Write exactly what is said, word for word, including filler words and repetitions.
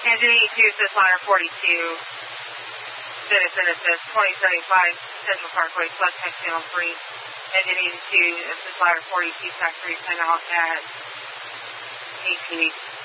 Engine eighty-two, says ladder forty-two. Citizen, it says twenty seventy-five Central Parkway, plus text channel three. Engine eighty-two, this is ladder forty-two, tax three, time out at eighteen.